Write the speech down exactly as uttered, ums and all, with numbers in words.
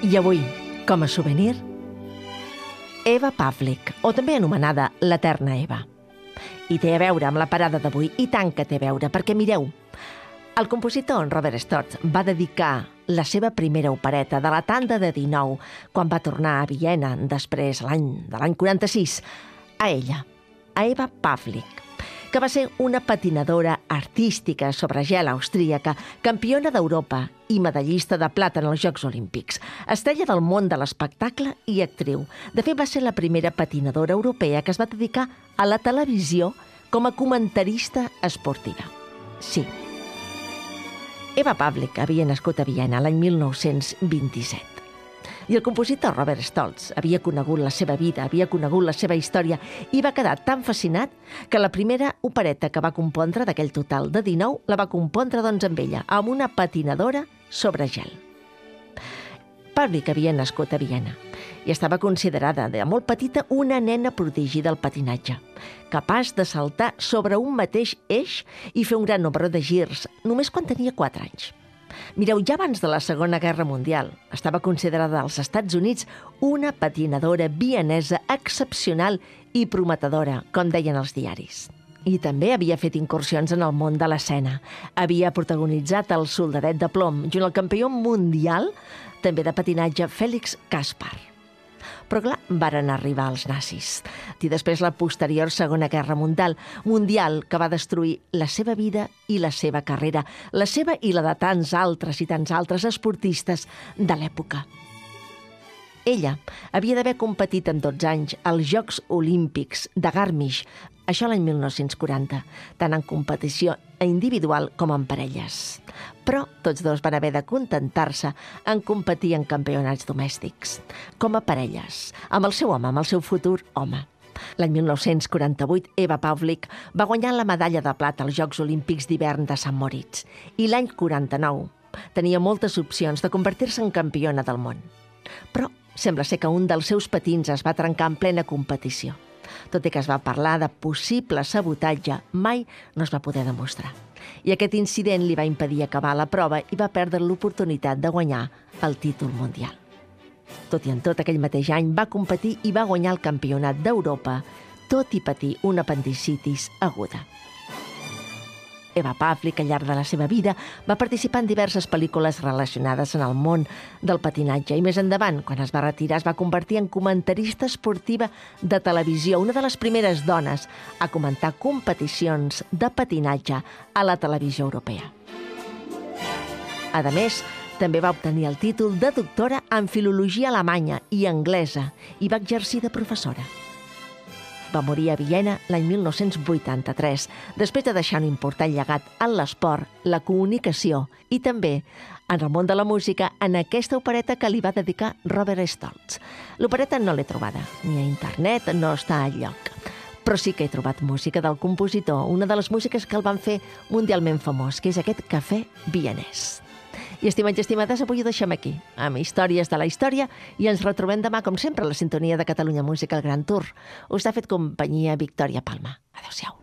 I avui, com a souvenir, Eva Pavlik, o també anomenada l'Eterna Eva. I té a veure amb la parada d'avui, i tant que té a veure, perquè mireu, el compositor Robert Storz va dedicar la seva primera opereta de la tanda de dinou, quan va tornar a Viena després l'any de l'any quaranta-sis, a ella, a Eva Pavlik, que va ser una patinadora artística sobre gel austríaca, campiona d'Europa i medallista de plata en els Jocs Olímpics, estrella del món de l'espectacle i actriu. De fet, va ser la primera patinadora europea que es va dedicar a la televisió com a comentarista esportiva. Sí. Eva Pavlik havia nascut a Viena l'any mil nou-cents vint-i-set. I el compositor Robert Storz havia conegut la seva vida, havia conegut la seva història i va quedar tan fascinat que la primera opereta que va compondre d'aquell total de dinou la va compondre doncs amb ella, amb una patinadora sobre gel. Pavlik havia nascut a Viena i estava considerada de molt petita una nena prodigi del patinatge, capaç de saltar sobre un mateix eix i fer un gran nombre de girs només quan tenia quatre anys. Mireu, ja abans de la Segona Guerra Mundial estava considerada als Estats Units una patinadora vienesa excepcional i prometedora, com deien els diaris. I també havia fet incursions en el món de l'escena. Havia protagonitzat el Soldadet de plom, junt al campió mundial també de patinatge Félix Kaspar. Però clar, varen arribar els nazis. I després la posterior Segona Guerra Mundial, mundial que va destruir la seva vida i la seva carrera, la seva i la de tants altres i tants altres esportistes de l'època. Ella havia d'haver competit en dotze anys als Jocs Olímpics de Garmisch, això l'any mil nou-cents quaranta, tant en competició individual com en parelles. Però tots dos van haver de contentar-se en competir en campionats domèstics, com a parelles, amb el seu home, amb el seu futur home. L'any mil nou-cents quaranta-vuit, Eva Pavlik va guanyar la medalla de plata als Jocs Olímpics d'hivern de Sant Moritz i l'any quaranta-nou tenia moltes opcions de convertir-se en campiona del món. Però sembla ser que un dels seus patins es va trencar en plena competició. Tot i que es va parlar de possible sabotatge, mai no es va poder demostrar. I aquest incident li va impedir acabar la prova i va perdre l'oportunitat de guanyar el títol mundial. Tot i en tot, aquell mateix any va competir i va guanyar el Campionat d'Europa, tot i patir una apendicitis aguda. Eva Pavlik, al llarg de la seva vida, va participar en diverses pel·lícules relacionades en el món del patinatge i més endavant, quan es va retirar, es va convertir en comentarista esportiva de televisió, una de les primeres dones a comentar competicions de patinatge a la televisió europea. A més, també va obtenir el títol de doctora en filologia alemanya i anglesa i va exercir de professora. Va morir a Viena l'any mil nou-cents vuitanta-tres, després de deixar un important llegat en l'esport, la comunicació i també en el món de la música en aquesta opereta que li va dedicar Robert Storz. L'opereta no l'he trobada, ni a internet, no està enlloc. Però sí que he trobat música del compositor, una de les músiques que el van fer mundialment famós, que és aquest Cafè vienès. I estimats i estimades, avui ho deixem aquí, amb històries de la història, i ens retrobem demà, com sempre, a la sintonia de Catalunya Música, el Gran Tour. Us ha fet companyia Victòria Palma. Adéu-siau.